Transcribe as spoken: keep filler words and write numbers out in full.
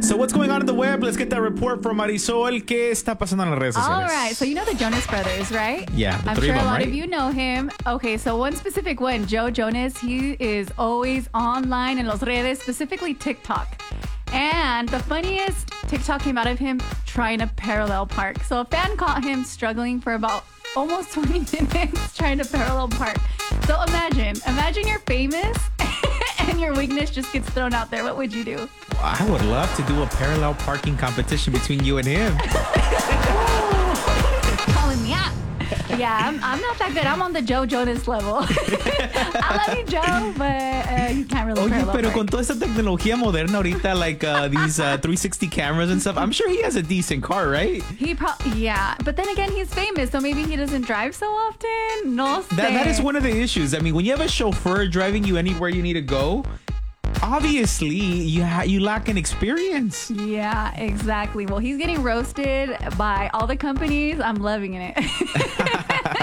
So what's going on in the web? Let's get that report from Marisol. ¿Qué está pasando en las redes sociales? All right. So you know the Jonas Brothers, right? Yeah, the I'm three sure of them, a lot right? of you know him. Okay, so one specific one, Joe Jonas, he is always online in los redes, specifically TikTok. And the funniest TikTok came out of him trying to parallel park. So a fan caught him struggling for about almost twenty minutes trying to parallel park. So imagine, imagine you're famous and your weakness just gets thrown out there. What would you do? I would love to do a parallel parking competition between you and him. Calling me out. Yeah, I'm, I'm not that good. I'm on the Joe Jonas level. I love you, Joe, but uh, you can't really Oye, parallel pero park. con toda esta tecnología moderna ahorita, like uh, these uh, three sixty cameras and stuff, I'm sure he has a decent car, right? He probably, yeah. But then again, he's famous, so maybe he doesn't drive so often. No sé. That, that is one of the issues. I mean, when you have a chauffeur driving you anywhere you need to go, obviously you ha- you lack an experience. Yeah, exactly. Well, he's getting roasted by all the companies. I'm loving it.